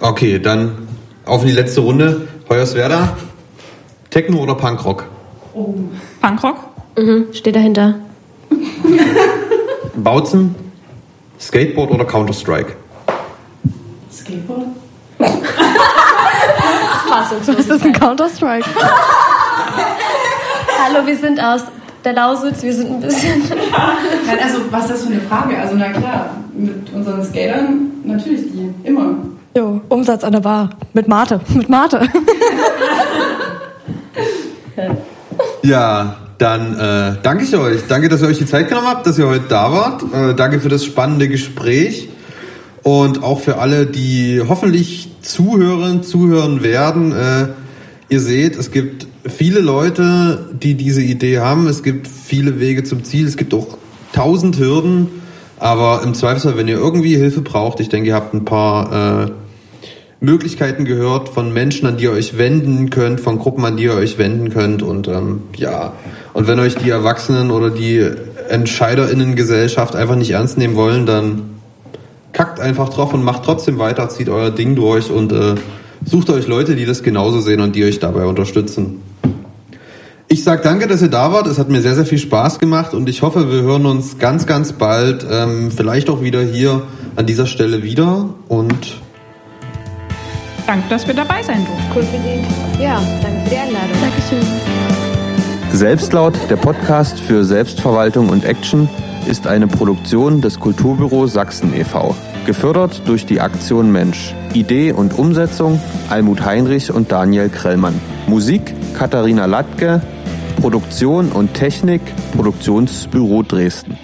Okay, dann auf in die letzte Runde. Hoyerswerda, Techno oder Punkrock? Oh. Punkrock? Steht dahinter. Bautzen, Skateboard oder Counter-Strike? Skateboard? Was ist ein Counter-Strike? Hallo, wir sind aus der Lausitz, wir sind ein bisschen... Nein, also was ist das für eine Frage? Also na klar, mit unseren Skatern natürlich die, immer. Jo, Umsatz an der Bar. Mit Mate. Ja, dann danke ich euch. Danke, dass ihr euch die Zeit genommen habt, dass ihr heute da wart. Danke für das spannende Gespräch. Und auch für alle, die hoffentlich zuhören werden. Ihr seht, es gibt viele Leute, die diese Idee haben. Es gibt viele Wege zum Ziel. Es gibt auch 1000 Hürden. Aber im Zweifelsfall, wenn ihr irgendwie Hilfe braucht, ich denke, ihr habt ein paar Möglichkeiten gehört von Menschen, an die ihr euch wenden könnt, von Gruppen, an die ihr euch wenden könnt. Und und wenn euch die Erwachsenen oder die EntscheiderInnen-Gesellschaft einfach nicht ernst nehmen wollen, dann kackt einfach drauf und macht trotzdem weiter, zieht euer Ding durch und sucht euch Leute, die das genauso sehen und die euch dabei unterstützen. Ich sag danke, dass ihr da wart. Es hat mir sehr, sehr viel Spaß gemacht und ich hoffe, wir hören uns ganz, ganz bald, vielleicht auch wieder hier an dieser Stelle wieder und Danke, dass wir dabei sein durften. Cool für die. Ja, danke für die Einladung. Dankeschön. Selbstlaut, der Podcast für Selbstverwaltung und Action, ist eine Produktion des Kulturbüro Sachsen e.V., gefördert durch die Aktion Mensch. Idee und Umsetzung Almut Heinrich und Daniel Krellmann. Musik Katharina Latke, Produktion und Technik Produktionsbüro Dresden.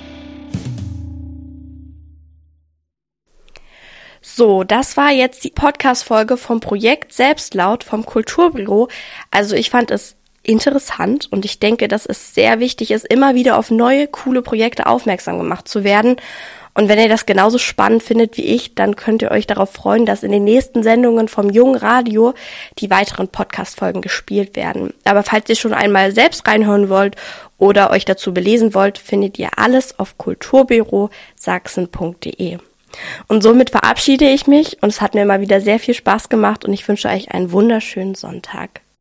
So, das war jetzt die Podcast-Folge vom Projekt Selbstlaut vom Kulturbüro. Also ich fand es interessant und ich denke, dass es sehr wichtig ist, immer wieder auf neue, coole Projekte aufmerksam gemacht zu werden. Und wenn ihr das genauso spannend findet wie ich, dann könnt ihr euch darauf freuen, dass in den nächsten Sendungen vom Jungen Radio die weiteren Podcast-Folgen gespielt werden. Aber falls ihr schon einmal selbst reinhören wollt oder euch dazu belesen wollt, findet ihr alles auf kulturbürosachsen.de. Und somit verabschiede ich mich und es hat mir mal wieder sehr viel Spaß gemacht und ich wünsche euch einen wunderschönen Sonntag.